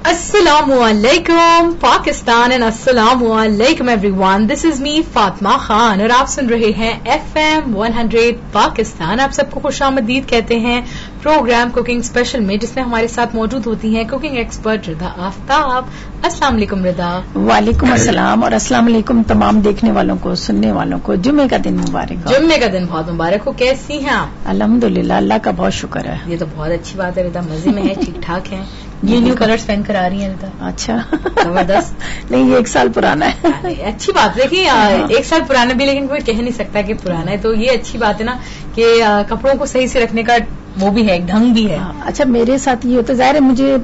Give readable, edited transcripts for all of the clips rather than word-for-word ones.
السلام علیکم پاکستان اینڈ السلام علیکم ایوری ون. دس از می فاطمہ خان اور آپ سن رہے ہیں FM 100 پاکستان. آپ سب کو خوش آمدید کہتے ہیں پروگرام کوکنگ اسپیشل میں، جس میں ہمارے ساتھ موجود ہوتی ہیں کوکنگ ایکسپرٹ ردا آفتاب. السلام علیکم ردا. وعلیکم السلام اور السلام علیکم تمام دیکھنے والوں کو، سننے والوں کو. جمعے کا دن مبارک ہو. جمعے کا دن بہت مبارک ہو. کیسی ہیں آپ؟ الحمدللہ، اللہ کا بہت شکر ہے. یہ تو بہت اچھی بات ہے ردا، مزے میں ہے، ٹھیک ٹھاک ہے. یہ نیو کلرز پہن کر آ رہی ہیں ردا. اچھا، زبردست. نہیں یہ 1 سال پرانا ہے. اچھی بات. دیکھیے 1 سال پرانا بھی لیکن کوئی کہہ نہیں سکتا کہ پرانا ہے، تو یہ اچھی بات ہے نا کہ کپڑوں کو صحیح سے رکھنے کا وہ بھی ہے، ایک ڈھنگ بھی ہے. اچھا میرے ساتھ یہ ہوتا ہے، ظاہر ہے مجھے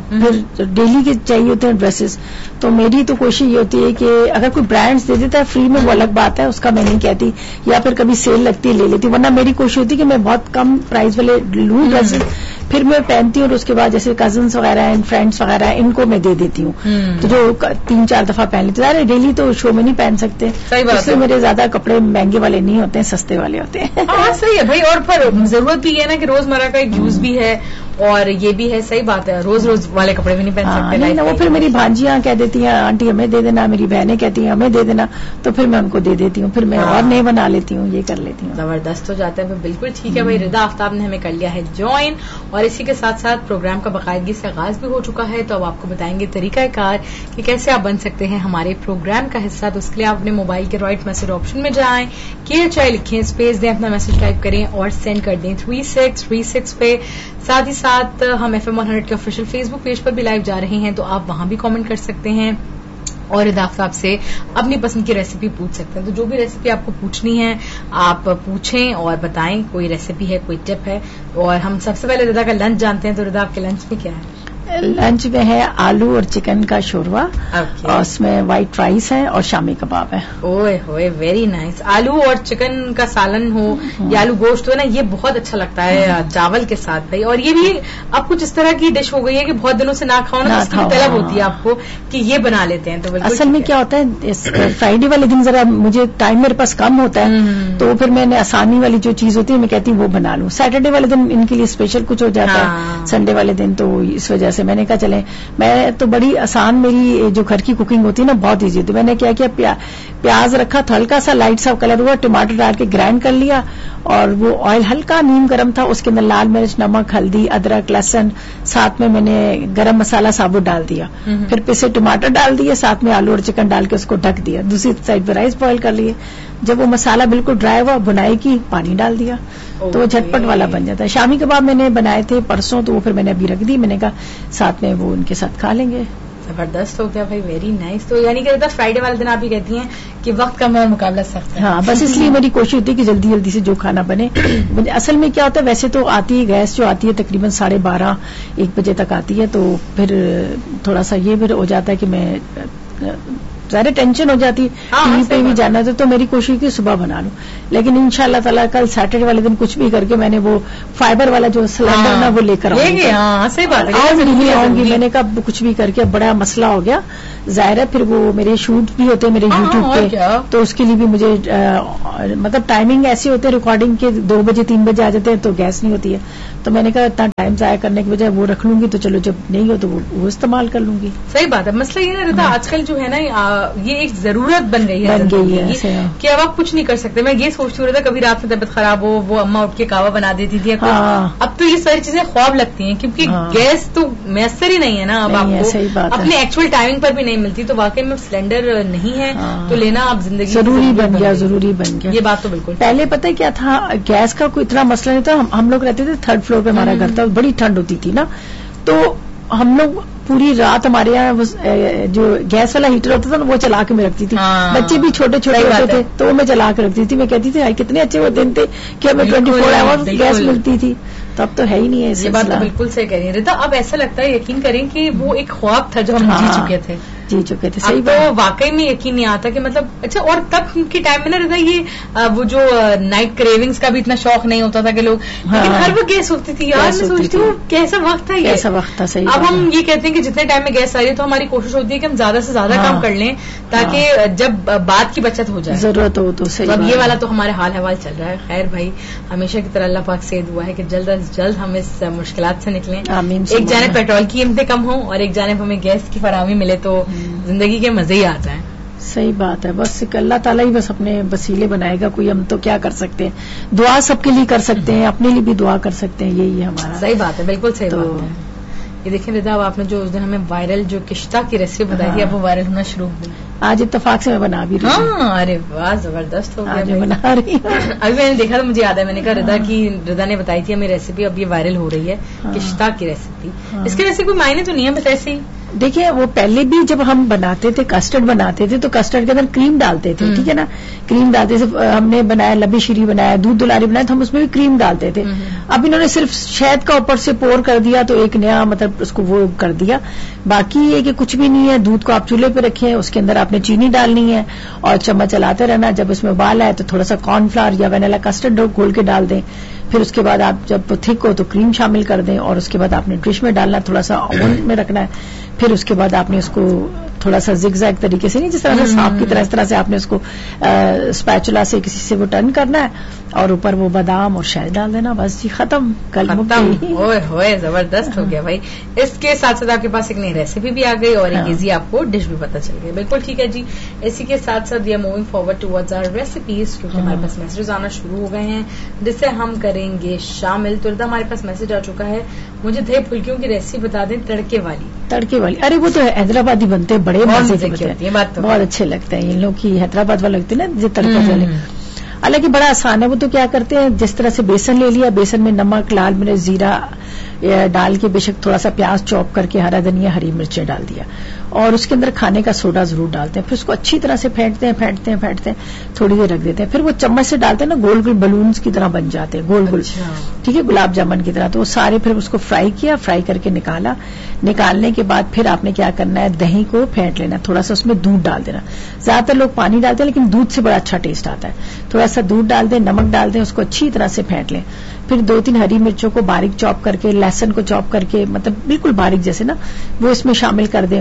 پھر ڈیلی کے چاہیے ہوتے ہیں ڈریسز، تو میری تو کوشش یہ ہوتی ہے کہ اگر کوئی برانڈز دے دیتا ہے فری میں وہ الگ بات ہے، اس کا میں نہیں کہتی، یا پھر کبھی سیل لگتی ہے لے لیتی، ورنہ میری کوشش ہوتی ہے کہ میں بہت کم پرائز والے لوں ڈریسز، پھر میں پہنتی ہوں اور اس کے بعد جیسے کزنس وغیرہ ہیں، فرینڈس وغیرہ ہیں، ان کو میں دے دیتی ہوں، تو جو 3-4 دفعہ پہن لیتے. ظاہر ہے ڈیلی تو شو میں نہیں پہن سکتے، اس لیے میرے زیادہ کپڑے مہنگے والے نہیں ہوتے ہیں، سستے والے ہوتے ہیں. ہاں صحیح ہے بھائی. اور پھر ضرورت بھی ہے نا کہ روزمرہ کا ایک یوز بھی ہے اور یہ بھی ہے. صحیح بات ہے، روز والے کپڑے بھی نہیں پہن سکتے. نہیں وہ پھر میری بھانجیاں کہہ دیتی ہیں آنٹی ہمیں دے دینا، میری بہنیں کہتی ہیں ہمیں دے دینا، تو پھر میں ان کو دے دیتی ہوں، پھر میں اور نئے بنا لیتی ہوں، یہ کر لیتی ہوں. زبردست ہو جاتا ہے. بالکل ٹھیک ہے بھائی. ردا آفتاب نے ہمیں کر لیا ہے جوائن، اور اسی کے ساتھ ساتھ پروگرام کا باقاعدگی سے آغاز بھی ہو چکا ہے. تو اب آپ کو بتائیں گے طریقہ کار کہ کیسے آپ بن سکتے ہیں ہمارے پروگرام کا حصہ. تو اس کے لیے آپ اپنے موبائل کے رائٹ میسج آپشن میں جائیں، KHI لکھیں، اسپیس دیں، اپنا میسج ٹائپ کریں اور سینڈ کر دیں 3636 پہ. ساتھ ہی ساتھ ہم FM 100 کے آفیشیل فیس بک پیج پر بھی لائیو جا رہے ہیں، تو آپ وہاں بھی کامنٹ کر سکتے ہیں اور ردا آفتاب سے اپنی پسند کی ریسیپی پوچھ سکتے ہیں. تو جو بھی ریسیپی آپ کو پوچھنی ہے آپ پوچھیں اور بتائیں، کوئی ریسیپی ہے، کوئی ٹپ ہے. اور ہم سب سے پہلے ردا کا لنچ جانتے ہیں، تو ردا آپ کے لنچ میں کیا ہے؟ لنچ میں ہے آلو اور چکن کا شوروا، اور اس میں وائٹ رائس ہے اور شامی کباب ہے. اوئے ہوئے ویری نائس. آلو اور چکن کا سالن ہو یا آلو گوشت ہو نا، یہ بہت اچھا لگتا ہے چاول کے ساتھ بھائی. اور یہ بھی اب کچھ اس طرح کی ڈش ہو گئی ہے کہ بہت دنوں سے نہ کھاؤ نا، اس کی طلب ہوتی ہے آپ کو کہ یہ بنا لیتے ہیں. تو اصل میں کیا ہوتا ہے فرائیڈے والے دن ذرا مجھے ٹائم میرے پاس کم ہوتا ہے، تو پھر میں نے آسانی والی جو چیز ہوتی ہے میں کہتی ہوں وہ بنا لوں. سیٹرڈے والے دن ان کے لیے اسپیشل کچھ ہو جاتا ہے، سنڈے والے دن، تو اس وجہ سے میں نے کہا چلیں میں تو بڑی آسان، میری جو گھر کی کوکنگ ہوتی ہے نا بہت ایزی ہوتی ہے. میں نے کیا کیا، پیاز رکھا تھا ہلکا سا لائٹ سا کلر ہوا، ٹماٹر ڈال کے گرائنڈ کر لیا، اور وہ آئل ہلکا نیم گرم تھا، اس کے اندر لال مرچ، نمک، ہلدی، ادرک، لہسن، ساتھ میں نے گرم مسالہ ثابت ڈال دیا، پھر پسے ٹماٹر ڈال دیے، ساتھ میں آلو اور چکن ڈال کے اس کو ڈھک دیا. دوسری سائڈ پہ رائس بوائل کر لیے. جب وہ مسالہ بالکل ڈرائی ہوا، بنائی کی، پانی ڈال دیا، تو وہ جھٹپٹ والا بن جاتا ہے. شامی کباب میں نے بنائے تھے پرسوں، تو وہ پھر میں نے ابھی رکھ دی، میں نے کہا ساتھ میں وہ ان کے ساتھ کھا لیں گے. زبردست ہو گیا بھائی، ویری نائس. تو یعنی کہ فرائیڈے والے دن آپ یہ کہتی ہیں کہ وقت کا مقابلہ سخت ہے. ہاں بس اس لیے میری کوشش ہوتی ہے کہ جلدی جلدی سے جو کھانا بنے. اصل میں کیا ہوتا ہے، ویسے تو آتی ہے گیس جو آتی ہے تقریباً 12:30-1 بجے تک آتی ہے، تو پھر تھوڑا سا یہ پھر ہو جاتا ہے کہ میں ظاہر ٹینشن ہو جاتی ٹی وی پہ بھی جانا تھا، تو میری کوشش کی صبح بنا لوں. لیکن انشاءاللہ تعالیٰ کل سیٹرڈے والے دن کچھ بھی کر کے میں نے وہ فائبر والا جو سلینڈر نا وہ لے کر آؤں گی. میں نے کہا کچھ بھی کر کے بڑا مسئلہ ہو گیا. ظاہر ہے پھر وہ میرے شوٹ بھی ہوتے ہیں میرے یوٹیوب پہ، تو اس کے لیے بھی مجھے مطلب ٹائمنگ ایسی ہوتی ہے ریکارڈنگ کے 2 بجے 3 بجے آ جاتے ہیں، تو گیس نہیں ہوتی ہے. تو میں نے کہا اتنا ٹائم ضائع کرنے کی بجائے وہ رکھ لوں گی، تو چلو جب نہیں ہو تو وہ استعمال کر لوں گی. صحیح بات ہے. مسئلہ یہ رہتا آج کل جو ہے نا یہ ایک ضرورت بن گئی ہے کہ اب آپ کچھ نہیں کر سکتے. میں یہ سوچتی ہوں کبھی رات میں طبیعت خراب ہو، وہ اماں اٹھ کے کہوا بنا دیتی تھی. اب تو یہ ساری چیزیں خواب لگتی ہیں، کیونکہ گیس تو میسر ہی نہیں ہے نا اب آپ کو، اپنے ایکچوئل ٹائمنگ پر بھی نہیں ملتی. تو واقعی میں سلینڈر نہیں ہے تو لینا اب زندگی ضروری بن گیا. یہ بات تو بالکل. پہلے پتہ کیا تھا، گیس کا کوئی اتنا مسئلہ نہیں تھا. ہم لوگ رہتے تھے 3rd فلور پہ ہمارا گھر تھا، بڑی ٹھنڈ ہوتی تھی نا، تو ہم لوگ پوری رات ہمارے یہاں جو گیس والا ہیٹر ہوتا تھا نا وہ چلا کے میں رکھتی تھی. بچے بھی چھوٹے چھوٹے ہوتے تھے تو وہ میں چلا کے رکھتی تھی. میں کہتی تھی کتنے اچھے وہ دن تھے کہ ہمیں 24 آور گیس ملتی تھی. تو اب تو ہے ہی نہیں ہے. یہ بات تو بالکل صحیح کہہ رہی ہیں ردا. اب ایسا لگتا ہے یقین کریں کہ وہ ایک خواب تھا جو ہم جی چکے تھے. صحیح تو واقعی میں یقین نہیں آتا کہ مطلب اچھا. اور تب کے ٹائم میں نا رضا یہ وہ جو نائٹ کریونگز کا بھی اتنا شوق نہیں ہوتا تھا کہ لوگ ہر وہ گیس ہوتی تھی. یار میں سوچتی ہوں کیسا وقت تھا یہ. کیسا وقت تھا. صحیح. اب ہم یہ کہتے ہیں کہ جتنے ٹائم میں گیس آ رہی ہے تو ہماری کوشش ہوتی ہے کہ ہم زیادہ سے زیادہ کام کر لیں تاکہ جب بات کی بچت ہو جائے ضرورت ہو تو. صحیح. اب یہ والا تو ہمارے حال حوال چل رہا ہے. خیر بھائی ہمیشہ کی طرح اللہ پاک سے دعا ہے کہ جلد از بس جلد ہم اس مشکلات سے نکلیں. آمین. ایک جانب پیٹرول کی قیمتیں کم ہوں اور ایک جانب ہمیں گیس کی فراہمی ملے تو زندگی کے مزے ہی آ جائیں. صحیح بات ہے. بس اللہ تعالیٰ ہی بس اپنے وسیلے بنائے گا, کوئی ہم تو کیا کر سکتے ہیں. دعا سب کے لیے کر سکتے ہیں, اپنے لیے بھی دعا کر سکتے ہیں, یہی ہے ہمارا. صحیح بات ہے, بالکل صحیح بات ہے. یہ دیکھیں رضا, اب آپ نے جو اس دن ہمیں وائرل جو کشتہ کی ریسیپی بتائی تھی اب وہ وائرل ہونا شروع ہو گئی. آج اتفاق سے میں بنا بھی رہی ہوں. ہاں, ارے واہ, زبردست ہو گیا. بنا رہی ہوں. ابھی میں نے دیکھا تو مجھے یاد ہے, میں نے کہا رضا نے بتائی تھی ہمیں ریسیپی, اب یہ وائرل ہو رہی ہے کشتہ کی ریسیپی. اس کے ویسے کوئی معنی تو نہیں ہے, بس ایسے ہی. دیکھیے وہ پہلے بھی جب ہم بناتے تھے کسٹرڈ بناتے تھے تو کسٹرڈ کے اندر کریم ڈالتے تھے, ٹھیک ہے نا. کریم ڈالتے تھے, ہم نے بنایا لبی شیری بنایا, دودھ دلاری بنایا تو ہم اس میں بھی کریم ڈالتے تھے. اب انہوں نے صرف شہد کا اوپر سے پور کر دیا تو ایک نیا مطلب اس کو وہ کر دیا. باقی یہ کہ کچھ بھی نہیں ہے. دودھ کو آپ چولہے پہ رکھیں, اس کے اندر آپ نے چینی ڈالنی ہے اور چمچ چلاتے رہنا. جب اس میں ابال آئے تو تھوڑا سا کارن فلاور یا وینیلا کسٹرڈ گھول کے ڈال دیں. پھر اس کے بعد آپ جب تھک ہو تو کریم شامل کر دیں اور اس کے بعد آپ نے ڈش میں ڈالنا, تھوڑا سا اوون میں رکھنا ہے. پھر اس کے بعد آپ نے اس کو تھوڑا سا زگ زیگ طریقے سے, نہیں جس طرح سے سانپ کی طرح, اس طرح سے آپ نے اس کو اسپیچولا سے کسی سے وہ ٹرن کرنا ہے اور اوپر وہ بادام اور شہد ڈال دینا. بس جی ختم. کل ہوئے زبردست ہو گیا بھائی. اس کے ساتھ ساتھ آپ کے پاس ایک نئی ریسیپی بھی آ گئی اور ایک ایزی آپ کو ڈش بھی پتہ چل گئی. بالکل ٹھیک ہے جی. اسی کے ساتھ ساتھ we are moving forward towards our recipes, کیونکہ ہمارے پاس میسیجز آنا شروع ہو گئے ہیں جس سے ہم کریں گے شامل. تو ہمارے پاس میسج آ چکا ہے, مجھے دہی پھلکیوں کی ریسیپی بتا دیں تڑکے والی. ارے وہ تو حیدرآبادی بنتے ہیں, بڑے مزے کے ہوتے ہیں, بہت اچھے لگتے ہیں. ان لوگ کی حیدرآباد والے لگتے ہیں نا جو تڑکا والے, حالانکہ بڑا آسان ہے. وہ تو کیا کرتے ہیں, جس طرح سے بیسن لے لیا, بیسن میں نمک, لال مرچ, زیرہ ڈال کے, بے شک تھوڑا سا پیاز چوپ کر کے, ہرا دھنیا, ہری مرچیں ڈال دیا اور اس کے اندر کھانے کا سوڈا ضرور ڈالتے ہیں. پھر اس کو اچھی طرح سے پھینٹتے ہیں, تھوڑی دیر رکھ دیتے ہیں. پھر وہ چمچ سے ڈالتے ہیں نا, گول گول بلونز کی طرح بن جاتے ہیں, گول گول, ٹھیک ہے, گلاب جامن کی طرح. تو وہ سارے پھر اس کو فرائی کیا, فرائی کر کے نکالا. نکالنے کے بعد پھر آپ نے کیا کرنا ہے, دہی کو پھینٹ لینا, تھوڑا سا اس میں دودھ ڈال دینا. زیادہ تر لوگ پانی ڈالتے ہیں لیکن دودھ سے بڑا اچھا ٹیسٹ آتا ہے. تھوڑا سا دودھ ڈال دیں, نمک ڈال دیں, اس کو اچھی طرح سے پھینٹ لیں. پھر 2-3 ہری مرچوں کو باریک چاپ کر کے, لہسن کو چاپ کر کے, مطلب بالکل باریک جیسے نا, وہ اس میں شامل کر دیں.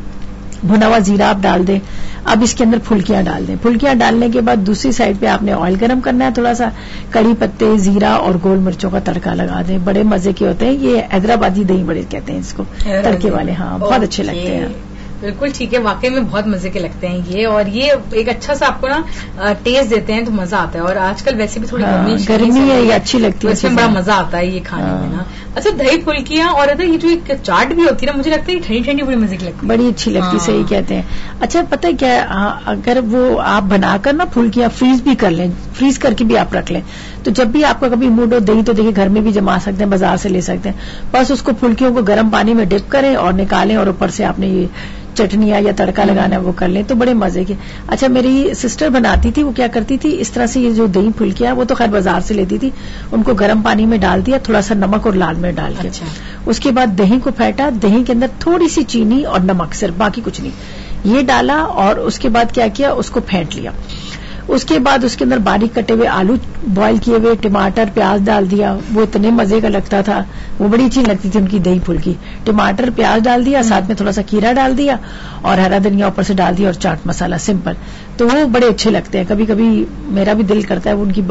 بھنا ہوا زیرہ آپ ڈال دیں. اب اس کے اندر پھلکیاں ڈال دیں. پھلکیاں ڈالنے کے بعد دوسری سائڈ پہ آپ نے آئل گرم کرنا ہے, تھوڑا سا کڑی پتے, زیرہ اور گول مرچوں کا تڑکا لگا دیں. بڑے مزے کے ہوتے ہیں یہ, حیدرآبادی دہی بڑے کہتے ہیں اس کو, تڑکے والے. ہاں, بہت اچھے لگتے ہیں. بالکل ٹھیک ہے, واقعی میں بہت مزے کے لگتے ہیں یہ, اور یہ ایک اچھا سا آپ کو نا ٹیسٹ دیتے ہیں تو مزہ آتا ہے. اور آج کل ویسے بھی تھوڑی گرمی ہے, یہ اچھی لگتی ہے, اس میں بڑا مزہ آتا ہے یہ کھانے میں نا. اچھا, دہی پھلکیاں اور یہ جو ایک چاٹ بھی ہوتی ہے نا, مجھے لگتا ہے ٹھنڈی ٹھنڈی بڑی مزے کی لگتی ہے, بڑی اچھی لگتی ہے. صحیح کہتے ہیں. اچھا پتہ ہے کیا, اگر وہ آپ بنا کر نا پھلکیاں فریز بھی کر لیں, فریز کر کے بھی آپ رکھ لیں, تو جب بھی آپ کا کبھی موڈ ہو دہی, تو دیکھیں گھر میں بھی جما سکتے ہیں, بازار سے لے سکتے ہیں. بس اس کو پھلکیوں کو گرم پانی میں ڈپ کریں اور نکالیں, اور اوپر سے آپ نے یہ چٹنیاں یا تڑکا لگانا وہ کر لیں تو بڑے مزے کے. اچھا, میری سسٹر بناتی تھی, وہ کیا کرتی تھی اس طرح سے, یہ جو دہی پھلکیاں وہ تو خیر بازار سے لیتی تھی, ان کو گرم پانی میں ڈال دیا, تھوڑا سا نمک اور لال مرچ ڈال کے. اس کے بعد دہی کو پھینٹا, دہی کے اندر تھوڑی سی چینی اور نمک, صرف, باقی کچھ نہیں, یہ ڈالا. اور اس کے بعد کیا کیا, اس کو پھینٹ لیا. اس کے بعد اس کے اندر باریک کٹے ہوئے آلو بوائل کیے ہوئے, ٹماٹر, پیاز ڈال دیا. وہ اتنے مزے کا لگتا تھا, وہ بڑی اچھی لگتی تھی ان کی دہی پھلکی. ٹماٹر, پیاز ڈال دیا, ساتھ میں تھوڑا سا کھیرا ڈال دیا اور ہرا دھنیا اوپر سے ڈال دیا, اور چاٹ مسالہ سمپل. تو وہ بڑے اچھے لگتے ہیں. کبھی کبھی میرا بھی دل کرتا ہے ان کی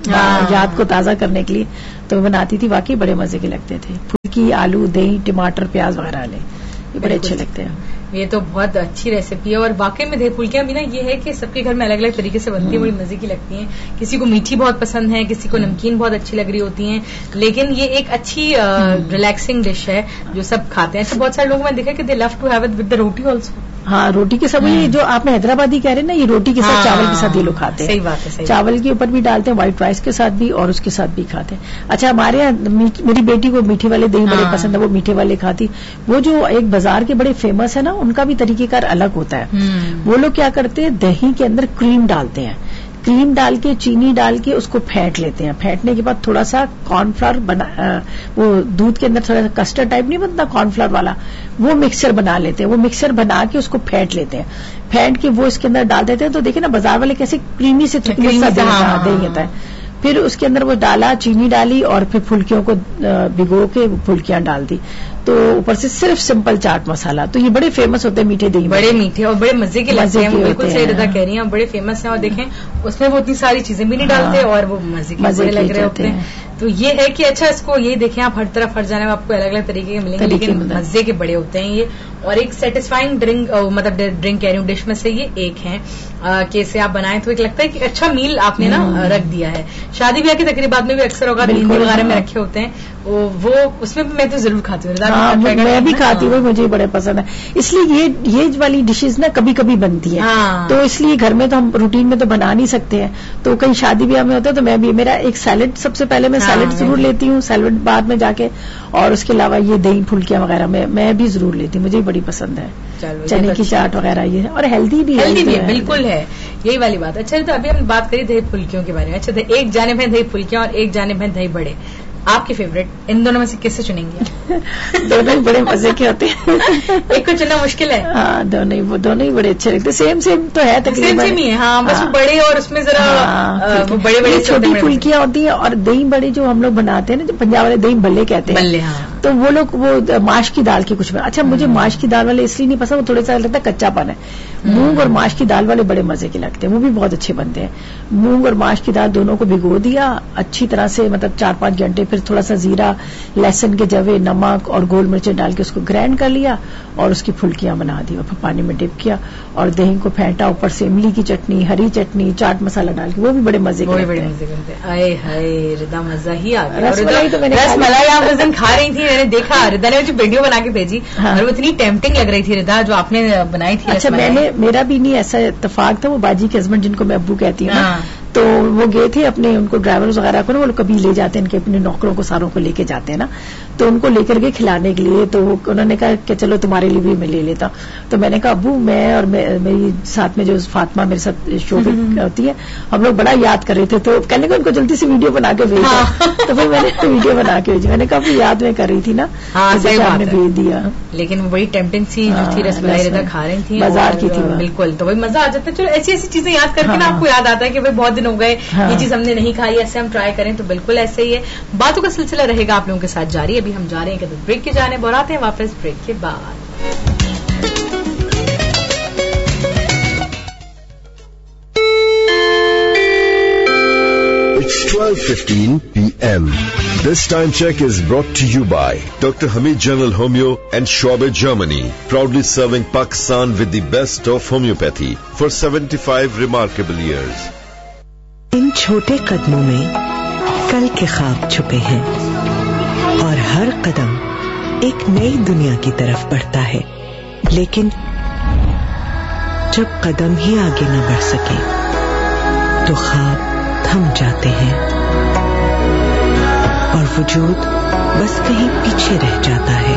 یاد کو تازہ کرنے کے لیے, تو وہ بناتی تھی, واقعی بڑے مزے کے لگتے تھے. پھلکی, آلو, دہی, ٹماٹر, پیاز وغیرہ لے, یہ بڑے اچھے لگتے ہیں. یہ تو بہت اچھی ریسیپی ہے. اور واقعی میں دہی پھلکیاں بھی نا, یہ ہے کہ سب کے گھر میں الگ الگ طریقے سے بنتی ہیں, بڑی مزے کی لگتی ہیں. کسی کو میٹھی بہت پسند ہے, کسی کو نمکین بہت اچھی لگ رہی ہوتی ہیں, لیکن یہ ایک اچھی ریلیکسنگ ڈش ہے جو سب کھاتے ہیں. بہت سارے لوگوں میں دیکھا کہ دے love to have it with the روٹی آلسو. ہاں, روٹی کے ساتھ, یہ جو آپ نے حیدرآبادی کہہ رہے ہیں نا, یہ روٹی کے ساتھ, چاول کے ساتھ یہ لوگ کھاتے ہیں. صحیح بات ہے, چاول کے اوپر بھی ڈالتے ہیں, وائٹ رائس کے ساتھ بھی, اور اس کے ساتھ بھی کھاتے ہیں. اچھا, ہمارے یہاں میری بیٹی کو میٹھے والے دہی بڑے پسند ہے, وہ میٹھے والے کھاتی. وہ جو ایک بازار کے بڑے فیمس ہے نا, ان کا بھی طریقہ کار الگ ہوتا ہے. وہ لوگ کیا کرتے ہیں, دہی کے اندر کریم ڈالتے ہیں, کریم ڈال کے, چینی ڈال کے اس کو پھینٹ لیتے ہیں. پھینٹنے کے بعد تھوڑا سا کارن فلاور وہ دودھ کے اندر تھوڑا سا کسٹرڈ ٹائپ نہیں بنتا کارن فلاور والا, وہ مکسچر بنا لیتے ہیں. وہ مکسچر بنا کے اس کو پھینٹ لیتے ہیں, پھینٹ کے وہ اس کے اندر ڈال دیتے ہیں. تو دیکھیں نا بازار والے کیسے کریمی سے دہی ہوتا ہے. پھر اس کے اندر وہ ڈالا, چینی ڈالی, اور پھر پھلکیوں کو بھگو کے پھلکیاں ڈال دی. تو اوپر سے صرف سمپل چاٹ مسالہ. تو یہ بڑے فیمس ہوتے ہیں میٹھے دہی, بڑے میٹھے اور بڑے مزے کے لگتے ہیں. بالکل صحیح رضا کہہ رہی ہیں, بڑے فیمس ہیں. اور دیکھیں اس میں وہ اتنی ساری چیزیں بھی نہیں ڈالتے, اور وہ مزے کے لگ رہے ہوتے ہیں. تو یہ ہے کہ اچھا اس کو یہ دیکھیں آپ ہر طرف ہر جانے میں آپ کو الگ الگ طریقے کے ملیں گے لیکن مزے کے بڑے ہوتے ہیں یہ. اور ایک سیٹسفائنگ ڈرنک مطلب ڈرنک کہہ رہی ہوں ڈش میں سے یہ ایک ہے کہ اسے آپ بنائیں تو ایک لگتا ہے کہ اچھا میل آپ نے نا رکھ دیا ہے. شادی بیاہ کی تقریبات میں بھی اکثر ہوگا مہندی وغیرہ میں رکھے ہوتے ہیں وہ اس میں بھی میں تو ضرور کھاتی ہوں. میں بھی کھاتی ہوں, مجھے بڑے پسند ہے. اس لیے یہ والی ڈشز نا کبھی کبھی بنتی ہے تو اس لیے گھر میں تو ہم روٹین میں تو بنا نہیں سکتے ہیں, تو کہیں شادی بیاہ میں ہوتا ہے تو میں بھی میرا ایک سیلڈ سب سے پہلے میں سیلڈ ضرور لیتی ہوں, سیلڈ بعد میں جا کے, اور اس کے علاوہ یہ دہی پھلکیاں وغیرہ میں بھی ضرور لیتی ہوں, مجھے بڑی پسند ہے. چنے کی چاٹ وغیرہ یہ, اور ہیلدی بھی ہے بالکل ہے, یہی والی بات. اچھا تو ابھی ہم بات کری دہی پھلکیوں کے بارے میں. اچھا ایک جانب ہے دہی پھلکیاں اور ایک جانب ہے دہی بڑے, آپ کی فیوریٹ ان دونوں میں سے کس سے چنیں گے؟ دونوں ہی بڑے مزے کے ہوتے ہیں. ایک کو چننا مشکل ہے. ہاں دونوں ہی بڑے اچھے لگتے ہیں. سیم تو ہے تقریباً سیم ہی ہے. ہاں بس بڑے اور اس میں ذرا بڑے چھوٹی پھلکیاں ہوتی ہیں, اور دہی بڑے جو ہم لوگ بناتے ہیں نا, جو پنجاب والے دہی بلے کہتے ہیں, تو وہ لوگ وہ ماش کی دال کے کچھ. اچھا مجھے ماش کی دال والے اس لیے نہیں پسند, وہ تھوڑا سا لگتا ہے کچا پن ہے. مونگ اور ماش کی دال والے بڑے مزے کے لگتے ہیں, وہ بھی بہت اچھے بنتے ہیں. مونگ اور ماش کی دال دونوں کو بھگو دیا اچھی طرح سے, مطلب 4-5 گھنٹے, پھر تھوڑا سا زیرہ, لہسن کے جوے, نمک اور گول مرچیں ڈال کے اس کو گرائنڈ کر لیا اور اس کی پھلکیاں بنا دی, اور پھر پانی میں ڈپ کیا اور دہی کو پھینٹا, اوپر سے املی کی چٹنی, ہری چٹنی, چاٹ مسالہ ڈال کے, وہ بھی بڑے مزے کے لگتے ہیں. ردا مزہ ہی آ گیا. رس ملائی آپ اس دن کھا رہی تھی, میں نے دیکھا ردا نے مجھے ویڈیو بنا کے بھیجی اور وہ اتنی ٹیمپٹنگ لگ رہی تھی ردا جو آپ نے بنائی تھی. اچھا میرا بھی نہیں ایسا اتفاق تھا, وہ باجی کے ہسبینڈ جن کو میں ابو کہتی ہوں, تو وہ گئے تھے اپنے, ان کو ڈرائیور وغیرہ کو نا وہ کبھی لے جاتے ہیں, ان کے اپنے نوکروں کو ساروں کو لے کے جاتے ہیں نا, تو ان کو لے کر کے کھلانے کے لیے, تو انہوں نے کہا کہ چلو تمہارے لیے بھی میں لے لیتا ہوں. تو میں نے کہا ابو میں اور میری ساتھ میں جو فاطمہ میرے ساتھ شو ہوتی ہے, ہم لوگ بڑا یاد کر رہے تھے, تو کہنے کو ان کو جلدی سے ویڈیو بنا کے بھیجا. تو پھر میں نے ویڈیو بنا کے بھیجی, میں نے کہا ابو یاد میں کر رہی تھی نا, آپ نے بھیج دیا. لیکن وہ بڑی ٹیمپٹنگ سی جو تھی رس ملائی ردا کھا رہی تھی, بازار کی تھی بالکل, تو وہی مزہ آ جاتا ہے. چلو ایسی چیزیں یاد کر کے نا آپ کو یاد آتا ہے کہ بھائی بہت دن ہو گئے یہ چیز ہم نے نہیں کھائی, ایسے ہم ٹرائی کریں. تو بالکل ایسے ہی ہے, باتوں کا سلسلہ رہے گا آپ لوگوں کے ساتھ جاری. ابھی ہم جا رہے ہیں کہ بریک کی جانب, اور آتے ہیں واپس بریک کے بعد. It's 12:15 p.m. This time check is brought to you by Dr. Hamid General Homeo and Schwabe Germany, proudly serving Pakistan with the best of homeopathy for 75 remarkable years. ان چھوٹے قدموں میں کل کے خواب چھپے ہیں, اور ہر قدم ایک نئی دنیا کی طرف بڑھتا ہے. لیکن جب قدم ہی آگے نہ بڑھ سکے تو خواب تھم جاتے ہیں اور وجود بس کہیں پیچھے رہ جاتا ہے.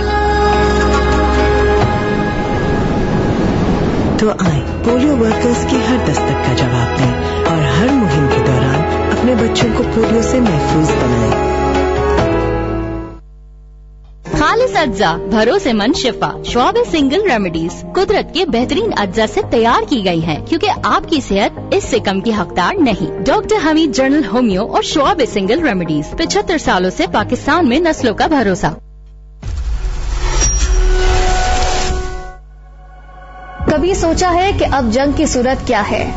تو آئیں پولیو ورکرز کی ہر دستک کا جواب دیں اور ہر مہم کے دوران اپنے بچوں کو پولیو سے محفوظ بنائیں. خالص اجزا, بھروسے مند شفا. شعبہ سنگل ریمیڈیز قدرت کے بہترین اجزا سے تیار کی گئی ہیں, کیونکہ آپ کی صحت اس سے کم کی حقدار نہیں. ڈاکٹر حمید جنرل ہومیو اور شعبہ سنگل ریمیڈیز 75 سالوں سے پاکستان میں نسلوں کا بھروسہ. کبھی سوچا ہے کہ اب جنگ کی صورت کیا ہے؟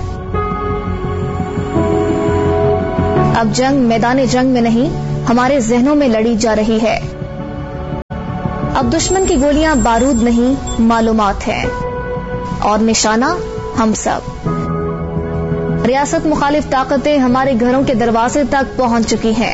اب جنگ میدان جنگ میں نہیں, ہمارے ذہنوں میں لڑی جا رہی ہے. اب دشمن کی گولیاں بارود نہیں, معلومات ہیں, اور نشانہ ہم سب. ریاست مخالف طاقتیں ہمارے گھروں کے دروازے تک پہنچ چکی ہیں.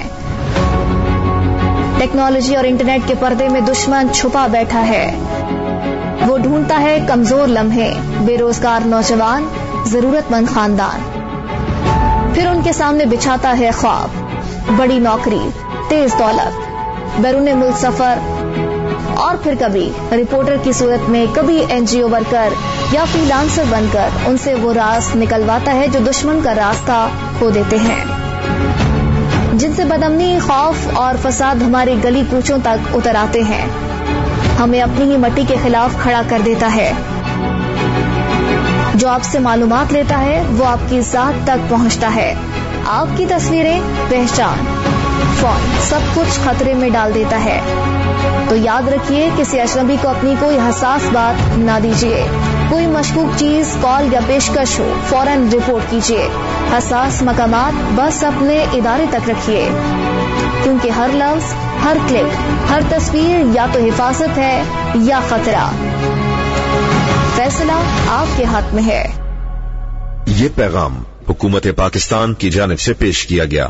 ٹیکنالوجی اور انٹرنیٹ کے پردے میں دشمن چھپا بیٹھا ہے. وہ ڈھونڈتا ہے کمزور لمحے, بے روزگار نوجوان, ضرورت مند خاندان. پھر ان کے سامنے بچھاتا ہے خواب, بڑی نوکری, تیز دولت, بیرون ملک سفر, اور پھر کبھی رپورٹر کی صورت میں, کبھی NGO ورکر یا فری لانسر بن کر ان سے وہ راز نکلواتا ہے جو دشمن کا راستہ کھو دیتے ہیں, جن سے بدامنی, خوف اور فساد ہماری گلی کوچوں تک اتر آتے ہیں. ہمیں اپنی ہی مٹی کے خلاف کھڑا کر دیتا ہے. جو آپ سے معلومات لیتا ہے وہ آپ کی ذات تک پہنچتا ہے. آپ کی تصویریں, پہچان, فون, سب کچھ خطرے میں ڈال دیتا ہے. تو یاد رکھیے, کسی اجنبی کو اپنی کوئی حساس بات نہ دیجیے. کوئی مشکوک چیز, کال یا پیشکش ہو, فوراً رپورٹ کیجیے. حساس مقامات بس اپنے ادارے تک رکھیے. کیونکہ ہر لفظ، ہر کلک، ہر تصویر یا تو حفاظت ہے یا خطرہ۔ فیصلہ آپ کے ہاتھ میں ہے۔ یہ پیغام حکومت پاکستان کی جانب سے پیش کیا گیا۔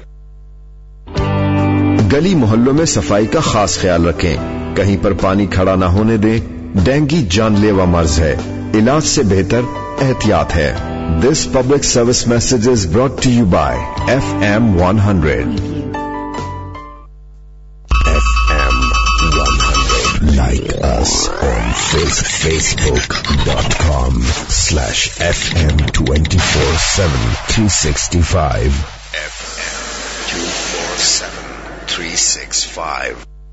گلی محلوں میں صفائی کا خاص خیال رکھیں، کہیں پر پانی کھڑا نہ ہونے دیں، ڈینگی جان لیوا مرض ہے، علاج سے بہتر احتیاط ہے۔ This public service message is brought to you by FM 100. FM 100. Like us on Facebook.com/FM247-365. FM 247-365.